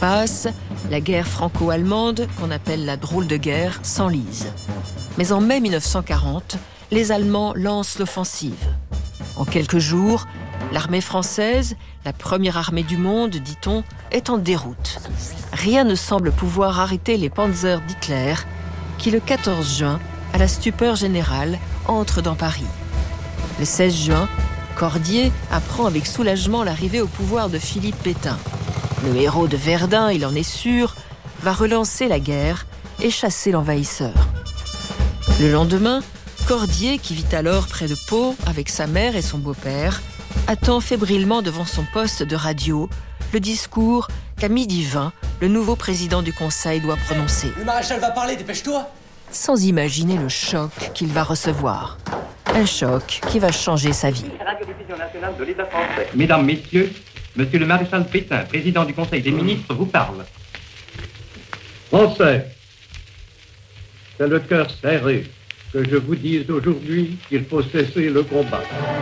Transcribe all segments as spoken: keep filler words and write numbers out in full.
passe, la guerre franco-allemande, qu'on appelle la drôle de guerre, s'enlise. Mais en mai mille neuf cent quarante, les Allemands lancent l'offensive. En quelques jours, l'armée française, la première armée du monde, dit-on, est en déroute. Rien ne semble pouvoir arrêter les panzers d'Hitler, qui le quatorze juin, à la stupeur générale, entrent dans Paris. Le seize juin, Cordier apprend avec soulagement l'arrivée au pouvoir de Philippe Pétain. Le héros de Verdun, il en est sûr, va relancer la guerre et chasser l'envahisseur. Le lendemain, Cordier, qui vit alors près de Pau avec sa mère et son beau-père, attend fébrilement devant son poste de radio le discours qu'à midi vingt, le nouveau président du Conseil doit prononcer. Le maréchal va parler, dépêche-toi! Sans imaginer le choc qu'il va recevoir. Un choc qui va changer sa vie. Radio-diffusion nationale de l'État français. Mesdames, Messieurs, Monsieur le maréchal Pétain, président du Conseil des ministres, vous parle. Français, c'est le cœur serré que je vous dise aujourd'hui qu'il faut cesser le combat.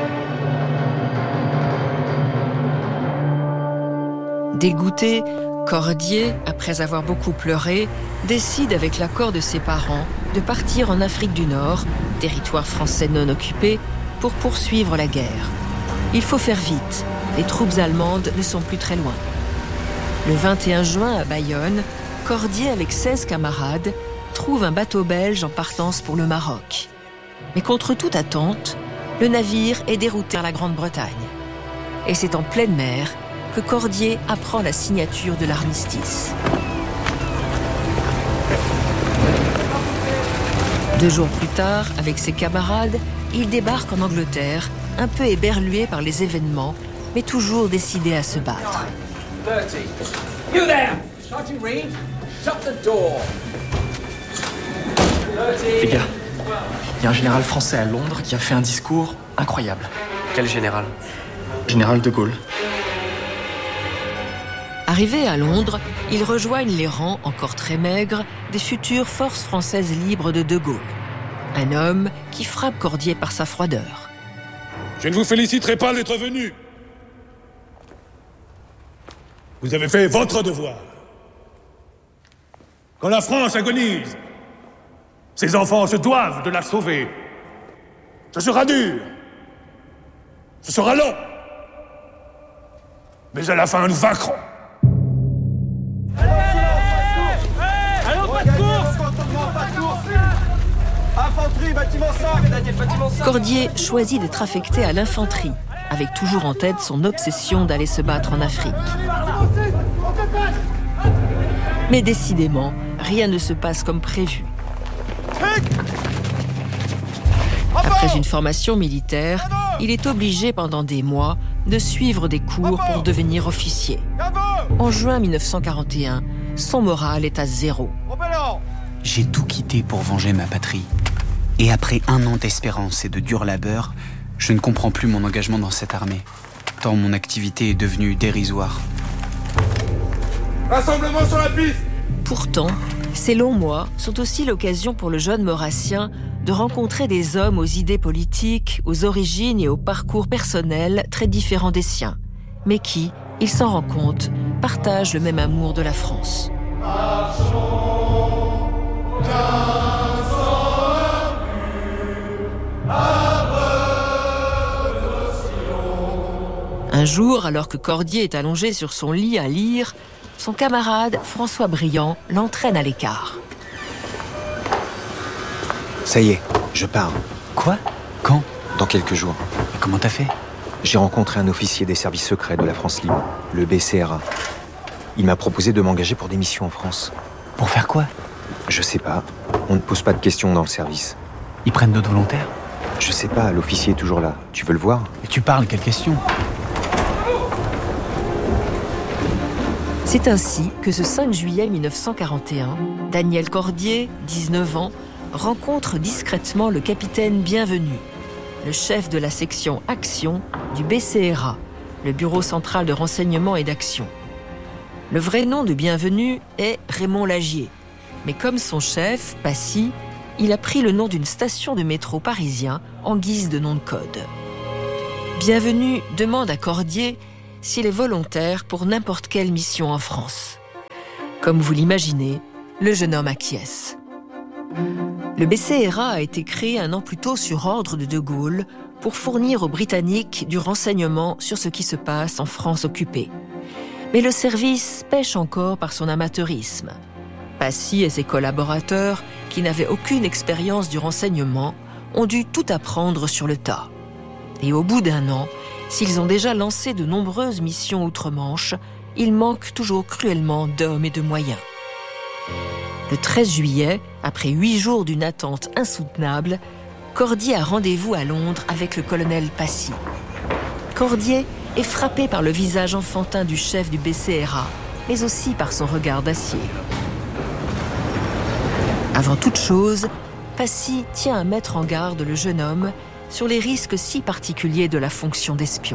Dégoûté, Cordier, après avoir beaucoup pleuré, décide avec l'accord de ses parents de partir en Afrique du Nord, territoire français non occupé, pour poursuivre la guerre. Il faut faire vite, les troupes allemandes ne sont plus très loin. Le vingt et un juin, à Bayonne, Cordier, avec seize camarades, trouve un bateau belge en partance pour le Maroc. Mais contre toute attente, le navire est dérouté vers la Grande-Bretagne. Et c'est en pleine mer que Cordier apprend la signature de l'armistice. Deux jours plus tard, avec ses camarades, il débarque en Angleterre, un peu éberlué par les événements, mais toujours décidé à se battre. You there! Sergeant Reed, shut the door. Les gars, il y a un général français à Londres qui a fait un discours incroyable. Quel général? Général de Gaulle. Arrivé à Londres, ils rejoignent les rangs, encore très maigres, des futures forces françaises libres de De Gaulle. Un homme qui frappe Cordier par sa froideur. Je ne vous féliciterai pas d'être venu. Vous avez fait votre devoir. Quand la France agonise, ses enfants se doivent de la sauver. Ce sera dur. Ce sera long. Mais à la fin, nous vaincrons. Cordier choisit d'être affecté à l'infanterie, avec toujours en tête son obsession d'aller se battre en Afrique. Mais décidément, rien ne se passe comme prévu. Après une formation militaire, il est obligé pendant des mois de suivre des cours pour devenir officier. En juin mille neuf cent quarante et un, son moral est à zéro. J'ai tout quitté pour venger ma patrie. Et après un an d'espérance et de dur labeur, je ne comprends plus mon engagement dans cette armée, tant mon activité est devenue dérisoire. Rassemblement sur la piste! Pourtant, ces longs mois sont aussi l'occasion pour le jeune Maurassien de rencontrer des hommes aux idées politiques, aux origines et au parcours personnel très différents des siens, mais qui, il s'en rend compte, partagent le même amour de la France. Un jour, alors que Cordier est allongé sur son lit à lire, son camarade François Briand l'entraîne à l'écart. Ça y est, je pars. Quoi? Quand? Dans quelques jours. Comment t'as fait? J'ai rencontré un officier des services secrets de la France libre, le B C R A. Il m'a proposé de m'engager pour des missions en France. Pour faire quoi? Je sais pas. On ne pose pas de questions dans le service. Ils prennent d'autres volontaires? Je sais pas, l'officier est toujours là. Tu veux le voir? Et tu parles, quelle question? C'est ainsi que ce cinq juillet mille neuf cent quarante et un, Daniel Cordier, dix-neuf ans, rencontre discrètement le capitaine Bienvenu, le chef de la section Action du B C R A, le Bureau central de renseignement et d'action. Le vrai nom de Bienvenu est Raymond Lagier, mais comme son chef, Passy, il a pris le nom d'une station de métro parisien en guise de nom de code. Bienvenu demande à Cordier s'il est volontaire pour n'importe quelle mission en France. Comme vous l'imaginez, le jeune homme acquiesce. Le B C R A a été créé un an plus tôt sur ordre de De Gaulle pour fournir aux Britanniques du renseignement sur ce qui se passe en France occupée. Mais le service pêche encore par son amateurisme. Passy et ses collaborateurs, qui n'avaient aucune expérience du renseignement, ont dû tout apprendre sur le tas. Et au bout d'un an, s'ils ont déjà lancé de nombreuses missions outre-Manche, ils manquent toujours cruellement d'hommes et de moyens. Le treize juillet, après huit jours d'une attente insoutenable, Cordier a rendez-vous à Londres avec le colonel Passy. Cordier est frappé par le visage enfantin du chef du B C R A, mais aussi par son regard d'acier. Avant toute chose, Passy tient à mettre en garde le jeune homme sur les risques si particuliers de la fonction d'espion.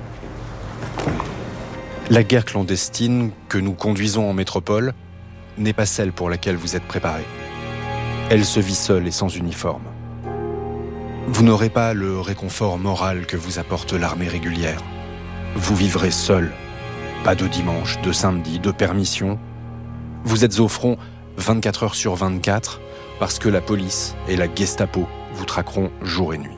La guerre clandestine que nous conduisons en métropole n'est pas celle pour laquelle vous êtes préparé. Elle se vit seule et sans uniforme. Vous n'aurez pas le réconfort moral que vous apporte l'armée régulière. Vous vivrez seul. Pas de dimanche, de samedi, de permission. Vous êtes au front vingt-quatre heures sur vingt-quatre parce que la police et la Gestapo vous traqueront jour et nuit.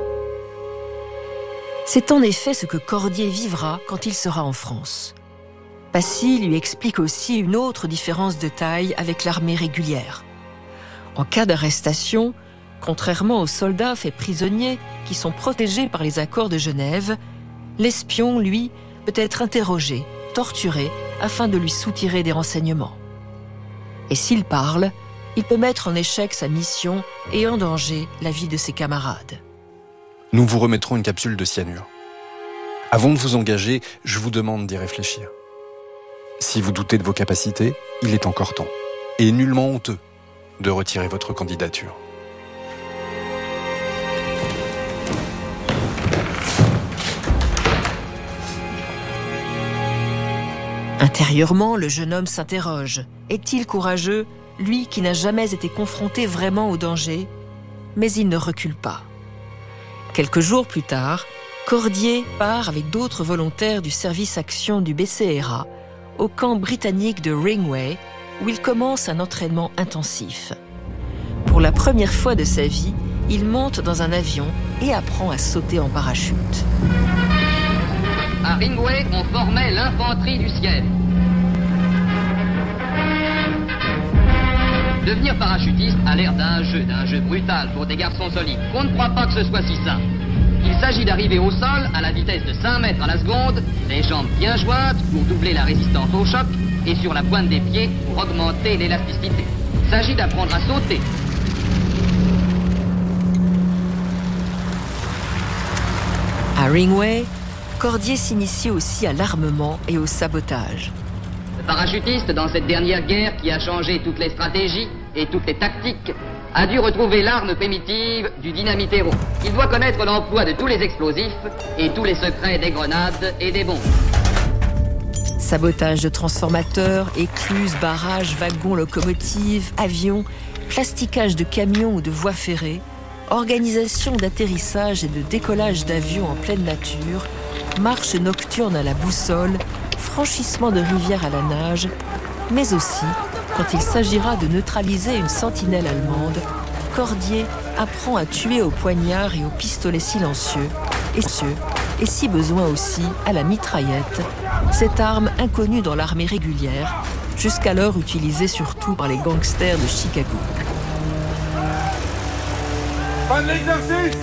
C'est en effet ce que Cordier vivra quand il sera en France. Passy lui explique aussi une autre différence de taille avec l'armée régulière. En cas d'arrestation, contrairement aux soldats faits prisonniers qui sont protégés par les accords de Genève, l'espion, lui, peut être interrogé, torturé, afin de lui soutirer des renseignements. Et s'il parle, il peut mettre en échec sa mission et en danger la vie de ses camarades. Nous vous remettrons une capsule de cyanure. Avant de vous engager, je vous demande d'y réfléchir. Si vous doutez de vos capacités, il est encore temps, et nullement honteux, de retirer votre candidature. Intérieurement, le jeune homme s'interroge. Est-il courageux, lui qui n'a jamais été confronté vraiment au danger? Mais il ne recule pas. Quelques jours plus tard, Cordier part avec d'autres volontaires du service action du B C R A au camp britannique de Ringway, où il commence un entraînement intensif. Pour la première fois de sa vie, il monte dans un avion et apprend à sauter en parachute. À Ringway, on formait l'infanterie du ciel. Devenir parachutiste a l'air d'un jeu, d'un jeu brutal pour des garçons solides. On ne croit pas que ce soit si simple. Il s'agit d'arriver au sol à la vitesse de cinq mètres à la seconde, les jambes bien jointes pour doubler la résistance au choc et sur la pointe des pieds pour augmenter l'élasticité. Il s'agit d'apprendre à sauter. À Ringway, Cordier s'initie aussi à l'armement et au sabotage. Le parachutiste, dans cette dernière guerre qui a changé toutes les stratégies et toutes les tactiques, a dû retrouver l'arme primitive du dynamitéro. Il doit connaître l'emploi de tous les explosifs et tous les secrets des grenades et des bombes. Sabotage de transformateurs, écluses, barrages, wagons, locomotives, avions, plasticage de camions ou de voies ferrées, organisation d'atterrissage et de décollage d'avions en pleine nature, marche nocturne à la boussole, franchissement de rivières à la nage, mais aussi, quand il s'agira de neutraliser une sentinelle allemande, Cordier apprend à tuer au poignard et au pistolet silencieux, et, et si besoin aussi à la mitraillette, cette arme inconnue dans l'armée régulière, jusqu'alors utilisée surtout par les gangsters de Chicago. Fin de l'exercice!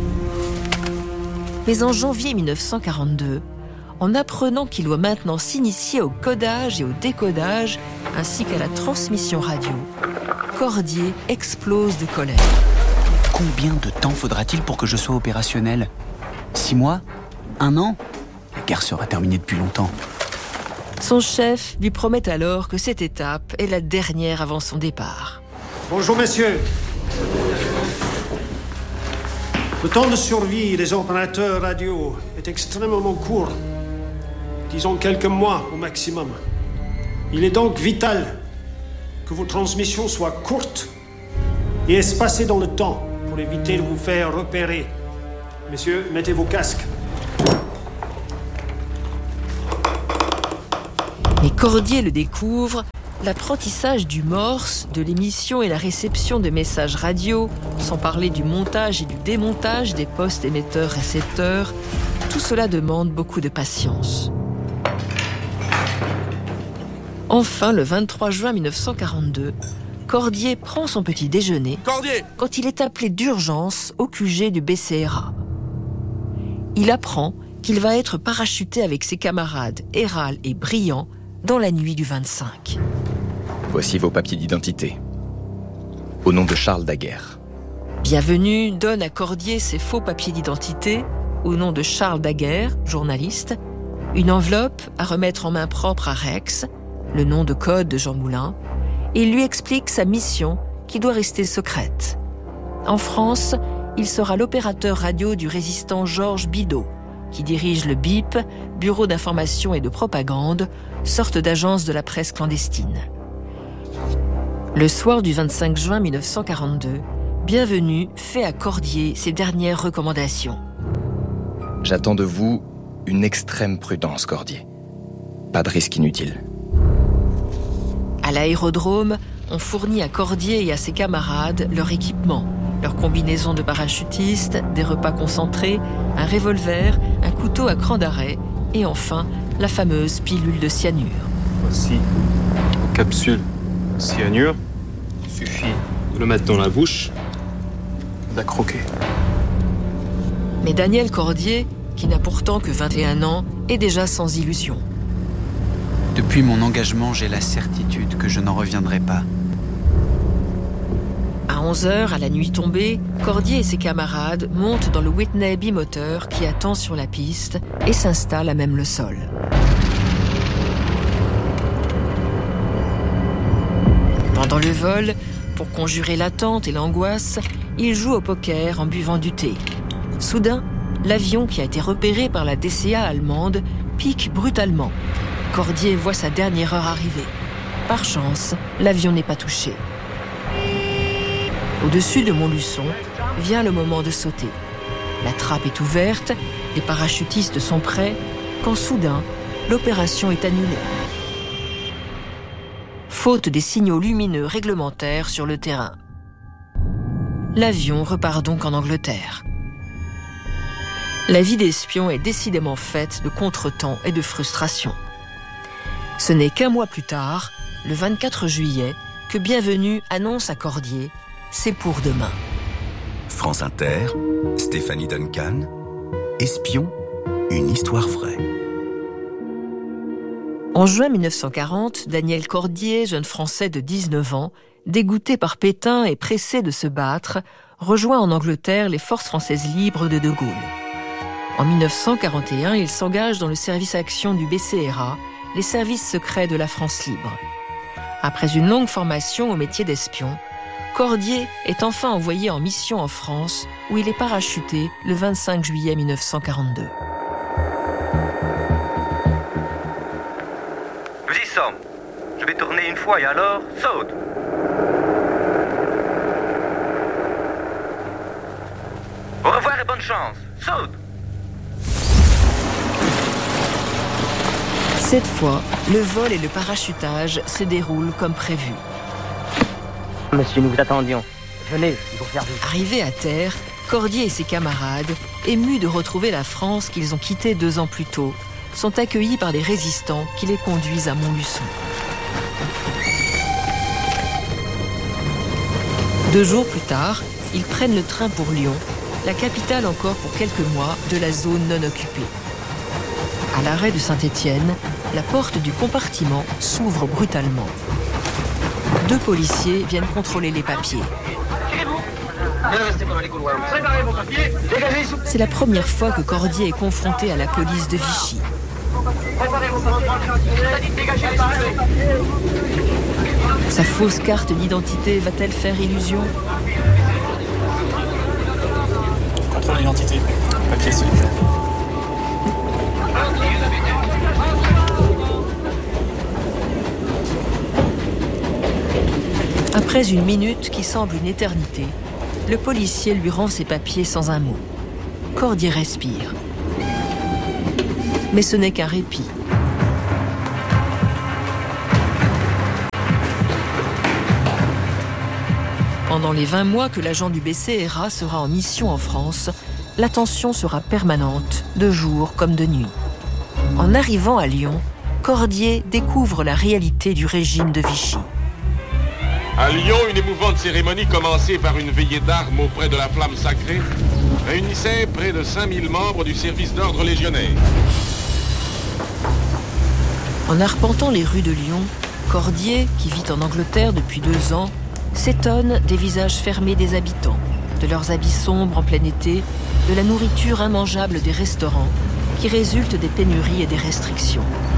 Mais en janvier mille neuf cent quarante-deux, en apprenant qu'il doit maintenant s'initier au codage et au décodage, ainsi qu'à la transmission radio, Cordier explose de colère. Combien de temps faudra-t-il pour que je sois opérationnel? Six mois? Un an? La guerre sera terminée depuis longtemps. Son chef lui promet alors que cette étape est la dernière avant son départ. Bonjour messieurs. Le temps de survie des opérateurs radio est extrêmement court. Disons quelques mois au maximum. Il est donc vital que vos transmissions soient courtes et espacées dans le temps pour éviter de vous faire repérer. Messieurs, mettez vos casques. Mais Cordier le découvre, l'apprentissage du morse, de l'émission et la réception de messages radio, sans parler du montage et du démontage des postes émetteurs-récepteurs, tout cela demande beaucoup de patience. Enfin, le vingt-trois juin mille neuf cent quarante-deux, Cordier prend son petit déjeuner Cordier quand il est appelé d'urgence au Q G du B C R A. Il apprend qu'il va être parachuté avec ses camarades Héral et Briand dans la nuit du vingt-cinq. Voici vos papiers d'identité. Au nom de Charles Daguerre. Bienvenue donne à Cordier ses faux papiers d'identité, au nom de Charles Daguerre, journaliste, une enveloppe à remettre en main propre à Rex, le nom de code de Jean Moulin, et il lui explique sa mission qui doit rester secrète. En France, il sera l'opérateur radio du résistant Georges Bidault, qui dirige le B I P, Bureau d'information et de propagande, sorte d'agence de la presse clandestine. Le soir du vingt-cinq juin mille neuf cent quarante-deux, Bienvenue fait à Cordier ses dernières recommandations. J'attends de vous une extrême prudence, Cordier. Pas de risque inutile. À l'aérodrome, on fournit à Cordier et à ses camarades leur équipement, leur combinaison de parachutistes, des repas concentrés, un revolver, un couteau à cran d'arrêt et enfin la fameuse pilule de cyanure. Voici une capsule cyanure. Il suffit de le mettre dans la bouche, de la croquer. Mais Daniel Cordier, qui n'a pourtant que vingt et un ans, est déjà sans illusion. Depuis mon engagement, j'ai la certitude que je n'en reviendrai pas. À onze heures, à la nuit tombée, Cordier et ses camarades montent dans le Whitney bimoteur qui attend sur la piste et s'installe à même le sol. Pendant le vol, pour conjurer l'attente et l'angoisse, ils jouent au poker en buvant du thé. Soudain, l'avion qui a été repéré par la D C A allemande pique brutalement. Cordier voit sa dernière heure arriver. Par chance, l'avion n'est pas touché. Au-dessus de Montluçon, vient le moment de sauter. La trappe est ouverte, les parachutistes sont prêts, quand soudain, l'opération est annulée. Faute des signaux lumineux réglementaires sur le terrain. L'avion repart donc en Angleterre. La vie d'espion est décidément faite de contretemps et de frustration. Ce n'est qu'un mois plus tard, le vingt-quatre juillet, que Bienvenue annonce à Cordier « C'est pour demain ». France Inter, Stéphanie Duncan, Espion, une histoire vraie. En juin mille neuf cent quarante, Daniel Cordier, jeune Français de dix-neuf ans, dégoûté par Pétain et pressé de se battre, rejoint en Angleterre les forces françaises libres de De Gaulle. En mille neuf cent quarante et un, il s'engage dans le service action du B C R A, les services secrets de la France libre. Après une longue formation au métier d'espion, Cordier est enfin envoyé en mission en France, où il est parachuté le vingt-cinq juillet mille neuf cent quarante-deux. Nous y sommes. Je vais tourner une fois et alors, saute. Au revoir et bonne chance. Saute. Cette fois, le vol et le parachutage se déroulent comme prévu. Monsieur, nous vous attendions. Venez, il faut faire vite. Arrivés à terre, Cordier et ses camarades, émus de retrouver la France qu'ils ont quittée deux ans plus tôt, sont accueillis par des résistants qui les conduisent à Montluçon. Deux jours plus tard, ils prennent le train pour Lyon, la capitale encore pour quelques mois de la zone non occupée. À l'arrêt de Saint-Étienne, la porte du compartiment s'ouvre brutalement. Deux policiers viennent contrôler les papiers. C'est la première fois que Cordier est confronté à la police de Vichy. Sa fausse carte d'identité va-t-elle faire illusion ? Contrôle d'identité. Papier, s'il vous plaît. Après une minute qui semble une éternité, le policier lui rend ses papiers sans un mot. Cordier respire. Mais ce n'est qu'un répit. Pendant les vingt mois que l'agent du B C R A sera en mission en France, la tension sera permanente, de jour comme de nuit. En arrivant à Lyon, Cordier découvre la réalité du régime de Vichy. À Lyon, une émouvante cérémonie commencée par une veillée d'armes auprès de la flamme sacrée réunissait près de cinq mille membres du service d'ordre légionnaire. En arpentant les rues de Lyon, Cordier, qui vit en Angleterre depuis deux ans, s'étonne des visages fermés des habitants, de leurs habits sombres en plein été, de la nourriture immangeable des restaurants, qui résultent des pénuries et des restrictions.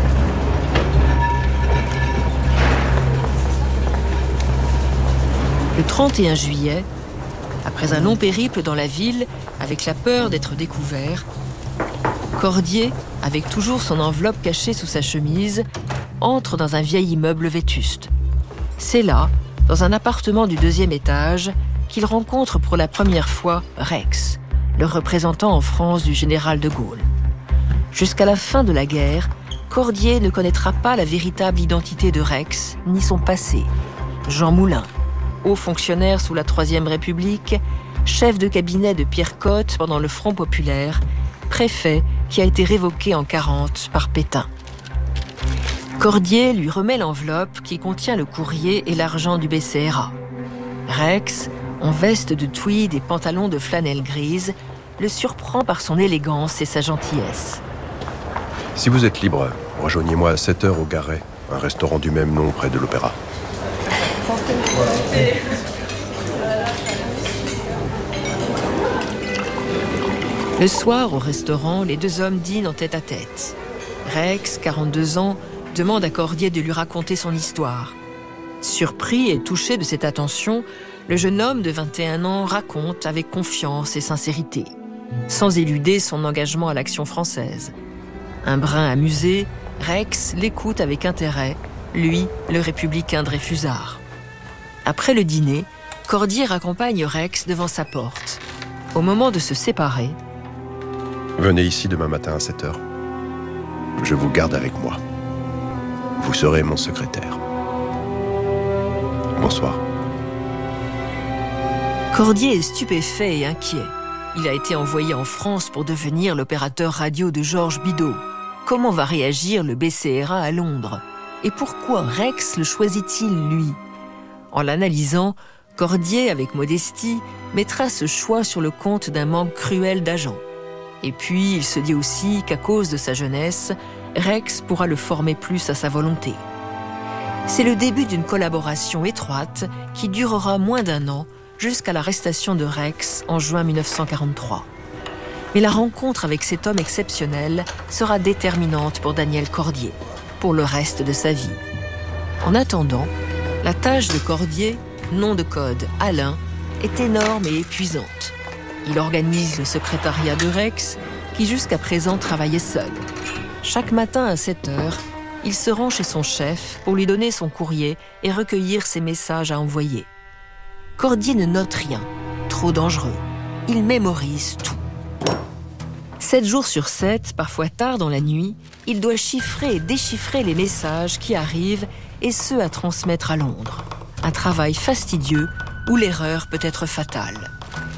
Le trente et un juillet, après un long périple dans la ville, avec la peur d'être découvert, Cordier, avec toujours son enveloppe cachée sous sa chemise, entre dans un vieil immeuble vétuste. C'est là, dans un appartement du deuxième étage, qu'il rencontre pour la première fois Rex, le représentant en France du général de Gaulle. Jusqu'à la fin de la guerre, Cordier ne connaîtra pas la véritable identité de Rex, ni son passé. Jean Moulin, haut fonctionnaire sous la Troisième République, chef de cabinet de Pierre Cotte pendant le Front populaire, préfet qui a été révoqué en quarante par Pétain. Cordier lui remet l'enveloppe qui contient le courrier et l'argent du B C R A. Rex, en veste de tweed et pantalon de flanelle grise, le surprend par son élégance et sa gentillesse. Si vous êtes libre, rejoignez-moi à sept heures au Garret, un restaurant du même nom près de l'Opéra. Le soir, au restaurant, les deux hommes dînent en tête-à-tête. Rex, quarante-deux ans, demande à Cordier de lui raconter son histoire. Surpris et touché de cette attention, le jeune homme de vingt et un ans raconte avec confiance et sincérité, sans éluder son engagement à l'Action française. Un brin amusé, Rex l'écoute avec intérêt, lui, le républicain Dreyfusard. Après le dîner, Cordier raccompagne Rex devant sa porte. Au moment de se séparer, venez ici demain matin à sept heures. Je vous garde avec moi. Vous serez mon secrétaire. Bonsoir. Cordier est stupéfait et inquiet. Il a été envoyé en France pour devenir l'opérateur radio de Georges Bidault. Comment va réagir le B C R A à Londres? Et pourquoi Rex le choisit-il, lui? En l'analysant, Cordier, avec modestie, mettra ce choix sur le compte d'un manque cruel d'agents. Et puis, il se dit aussi qu'à cause de sa jeunesse, Rex pourra le former plus à sa volonté. C'est le début d'une collaboration étroite qui durera moins d'un an, jusqu'à l'arrestation de Rex en juin mille neuf cent quarante-trois. Mais la rencontre avec cet homme exceptionnel sera déterminante pour Daniel Cordier, pour le reste de sa vie. En attendant, la tâche de Cordier, nom de code Alain, est énorme et épuisante. Il organise le secrétariat de Rex, qui jusqu'à présent travaillait seul. Chaque matin à sept heures, il se rend chez son chef pour lui donner son courrier et recueillir ses messages à envoyer. Cordier ne note rien, trop dangereux. Il mémorise tout. Sept jours sur sept, parfois tard dans la nuit, il doit chiffrer et déchiffrer les messages qui arrivent et ceux à transmettre à Londres. Un travail fastidieux où l'erreur peut être fatale.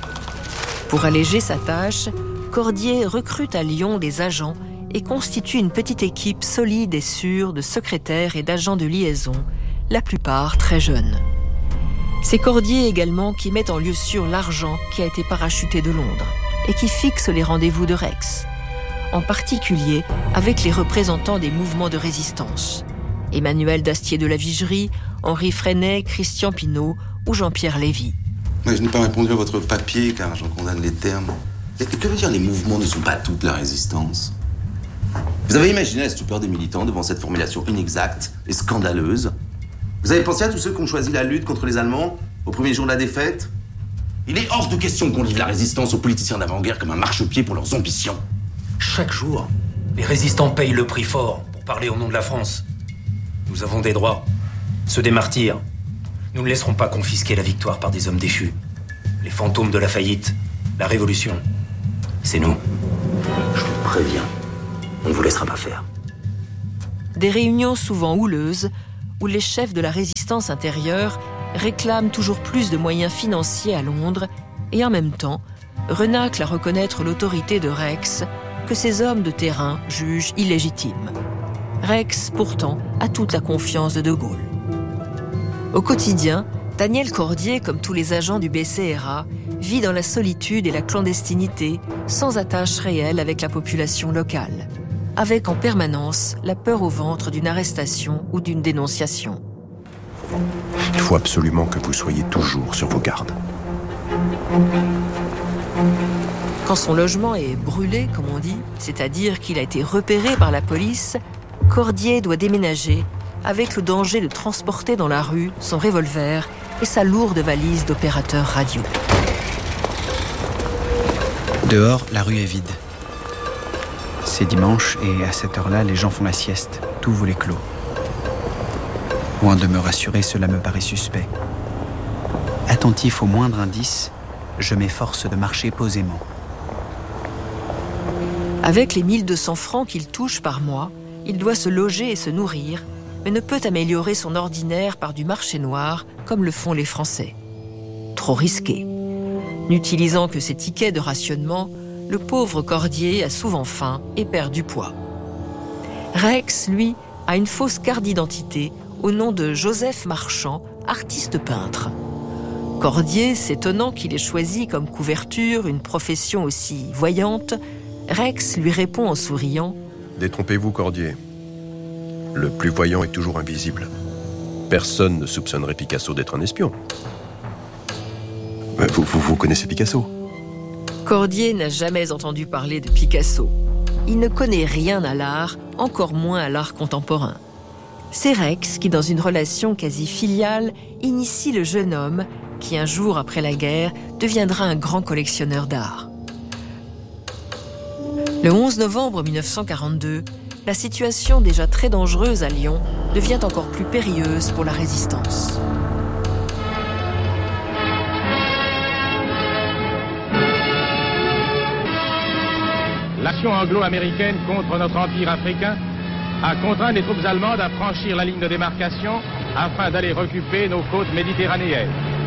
Pour alléger sa tâche, Cordier recrute à Lyon des agents et constitue une petite équipe solide et sûre de secrétaires et d'agents de liaison, la plupart très jeunes. C'est Cordier également qui met en lieu sûr l'argent qui a été parachuté de Londres et qui fixe les rendez-vous de Rex, en particulier avec les représentants des mouvements de résistance. Emmanuel Dastier de la Vigerie, Henri Freinet, Christian Pinault ou Jean-Pierre Lévy. Mais je n'ai pas répondu à votre papier car j'en condamne les termes. Et que veut dire les mouvements ne sont pas toute la résistance? Vous avez imaginé la stupeur des militants devant cette formulation inexacte et scandaleuse? Vous avez pensé à tous ceux qui ont choisi la lutte contre les Allemands au premier jour de la défaite? Il est hors de question qu'on livre la résistance aux politiciens d'avant-guerre comme un marchepied pour leurs ambitions. Chaque jour, les résistants payent le prix fort pour parler au nom de la France. Nous avons des droits, ceux des martyrs. Nous ne laisserons pas confisquer la victoire par des hommes déchus. Les fantômes de la faillite, la révolution, c'est nous. Je vous préviens, on ne vous laissera pas faire. Des réunions souvent houleuses où les chefs de la résistance intérieure réclame toujours plus de moyens financiers à Londres et en même temps renacle à reconnaître l'autorité de Rex que ses hommes de terrain jugent illégitime. Rex, pourtant, a toute la confiance de De Gaulle. Au quotidien, Daniel Cordier, comme tous les agents du B C R A, vit dans la solitude et la clandestinité, sans attache réelle avec la population locale, avec en permanence la peur au ventre d'une arrestation ou d'une dénonciation. Il faut absolument que vous soyez toujours sur vos gardes. Quand son logement est brûlé, comme on dit, c'est-à-dire qu'il a été repéré par la police, Cordier doit déménager avec le danger de transporter dans la rue son revolver et sa lourde valise d'opérateur radio. Dehors, la rue est vide. C'est dimanche et à cette heure-là, les gens font la sieste. Tout volet clos. Loin de me rassurer, cela me paraît suspect. Attentif au moindre indice, je m'efforce de marcher posément. Avec les mille deux cents francs qu'il touche par mois, il doit se loger et se nourrir, mais ne peut améliorer son ordinaire par du marché noir, comme le font les Français. Trop risqué. N'utilisant que ses tickets de rationnement, le pauvre Cordier a souvent faim et perd du poids. Rex, lui, a une fausse carte d'identité au nom de Joseph Marchand, artiste peintre. Cordier, s'étonnant qu'il ait choisi comme couverture une profession aussi voyante, Rex lui répond en souriant « Détrompez-vous, Cordier. Le plus voyant est toujours invisible. Personne ne soupçonnerait Picasso d'être un espion. Vous, vous, vous connaissez Picasso ? » Cordier n'a jamais entendu parler de Picasso. Il ne connaît rien à l'art, encore moins à l'art contemporain. C'est Rex qui, dans une relation quasi filiale, initie le jeune homme qui, un jour après la guerre, deviendra un grand collectionneur d'art. Le onze novembre mille neuf cent quarante-deux, la situation déjà très dangereuse à Lyon devient encore plus périlleuse pour la résistance. L'action anglo-américaine contre notre empire africain a contraint les troupes allemandes à franchir la ligne de démarcation afin d'aller occuper nos côtes méditerranéennes.